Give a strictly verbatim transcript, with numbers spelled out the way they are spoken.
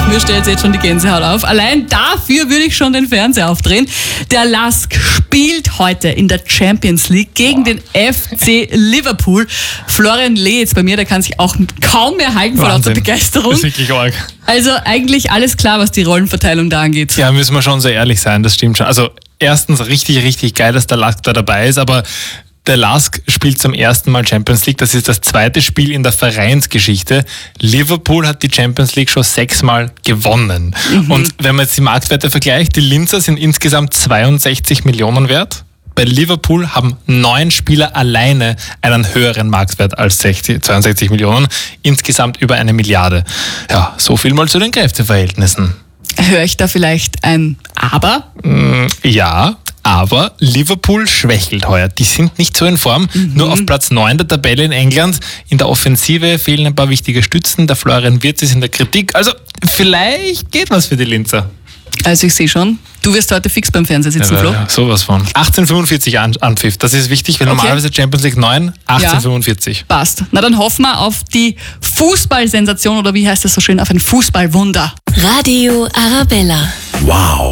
mir stellt jetzt schon die Gänsehaut auf. Allein dafür würde ich schon den Fernseher aufdrehen. Der Lask spielt heute in der Champions League gegen den F C Liverpool. Florian Lee jetzt bei mir, der kann sich auch kaum mehr halten vor lauter Begeisterung. Das ist wirklich arg. Also eigentlich alles klar, was die Rollenverteilung da angeht. Ja, müssen wir schon so ehrlich sein, das stimmt schon. Also erstens richtig, richtig geil, dass der Lask da dabei ist, aber der Lask spielt zum ersten Mal Champions League. Das ist das zweite Spiel in der Vereinsgeschichte. Liverpool hat die Champions League schon sechsmal gewonnen. Mhm. Und wenn man jetzt die Marktwerte vergleicht, die Linzer sind insgesamt zweiundsechzig Millionen wert. Bei Liverpool haben neun Spieler alleine einen höheren Marktwert als sechzig, zweiundsechzig Millionen. Insgesamt über eine Milliarde. Ja, so viel mal zu den Kräfteverhältnissen. Höre ich da vielleicht ein Aber? Ja, aber Liverpool schwächelt heuer. Die sind nicht so in Form. Mhm. Nur auf Platz neun der Tabelle in England. In der Offensive fehlen ein paar wichtige Stützen. Der Florian Wirtz ist in der Kritik. Also vielleicht geht was für die Linzer. Also ich sehe schon, du wirst heute fix beim Fernseher sitzen, ja, Flo. Ja, sowas von. achtzehn fünfundvierzig an, Anpfiff, das ist wichtig, weil okay. Normalerweise Champions League neun, achtzehn fünfundvierzig. Ja, passt. Na dann hoffen wir auf die Fußballsensation oder wie heißt das so schön, auf ein Fußballwunder. Radio Arabella. Wow.